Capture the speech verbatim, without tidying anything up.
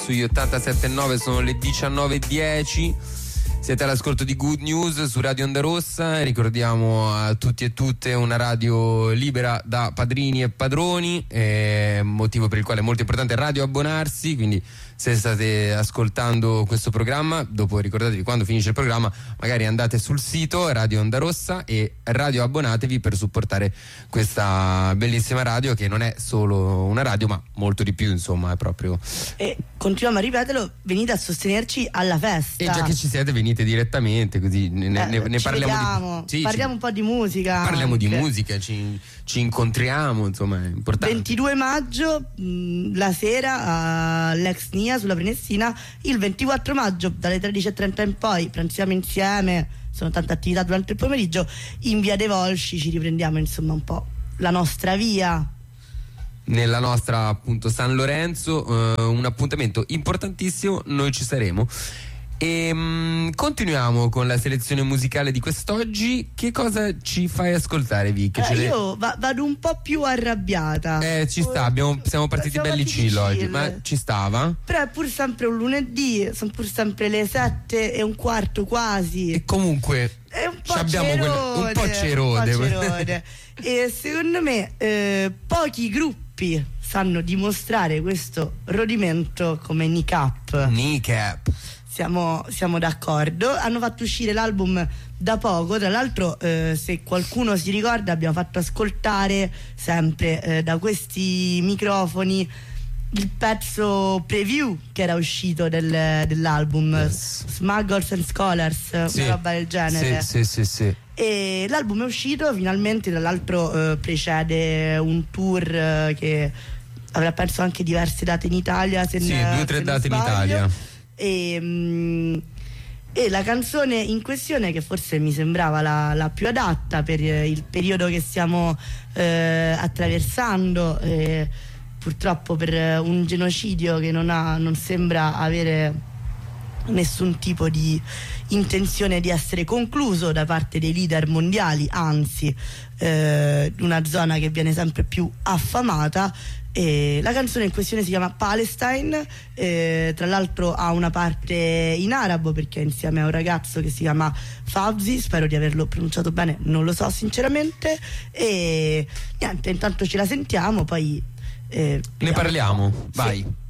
sugli ottantasette virgola nove, sono le diciannove e dieci. Siete all'ascolto di Good News su Radio Onda Rossa. Ricordiamo a tutti e tutte una radio libera da padrini e padroni, eh, motivo per il quale è molto importante radio abbonarsi. Quindi se state ascoltando questo programma, dopo ricordatevi, quando finisce il programma magari andate sul sito Radio Onda Rossa e radio abbonatevi per supportare questa bellissima radio, che non è solo una radio ma molto di più, insomma, è proprio. E continuiamo a ripeterlo, venite a sostenerci alla festa. E già che ci siete, venite direttamente, così ne, eh, ne, ne parliamo di, sì, parliamo ci, un po' di musica, parliamo anche. di musica, ci, ci incontriamo, insomma, è importante. ventidue maggio mh, la sera all'Ex Nia sulla Prenestina, il ventiquattro maggio dalle tredici e trenta in poi pranziamo insieme, sono tante attività durante il pomeriggio, in via dei Volsci ci riprendiamo insomma un po' la nostra via, nella nostra appunto San Lorenzo, eh, un appuntamento importantissimo, noi ci saremo. E mh, continuiamo con la selezione musicale di quest'oggi. Che cosa ci fai ascoltare, Vic? Eh, le... io va- vado un po' più arrabbiata. Eh, ci sta, abbiamo, siamo partiti siamo belli partiti chill oggi, chill. ma ci stava? Però è pur sempre un lunedì, sono pur sempre le sette e un quarto quasi. E comunque è un po' abbiamo cerone, quella, un po' cerone, un po' cerone. E secondo me eh, pochi gruppi sanno dimostrare questo rodimento come Nick Up. Nick Up. Siamo, siamo d'accordo. Hanno fatto uscire l'album da poco, tra l'altro eh, se qualcuno si ricorda abbiamo fatto ascoltare sempre eh, da questi microfoni il pezzo preview che era uscito del, dell'album, yes. Smugglers and Scholars, sì, una roba del genere. Sì, sì, sì, sì. E l'album è uscito finalmente, tra l'altro eh, precede un tour eh, che avrà penso anche diverse date in Italia, se sì, ne, due o tre date in sbaglio. Italia. E, mh, e la canzone in questione, che forse mi sembrava la, la più adatta per il periodo che stiamo eh, attraversando, eh, purtroppo per un genocidio che non, ha, non sembra avere nessun tipo di intenzione di essere concluso da parte dei leader mondiali, anzi eh, una zona che viene sempre più affamata. E la canzone in questione si chiama Palestine, eh, tra l'altro ha una parte in arabo perché è insieme a un ragazzo che si chiama Fauzi, spero di averlo pronunciato bene, non lo so sinceramente, e niente, intanto ce la sentiamo, poi eh, ne parliamo, vai. Sì.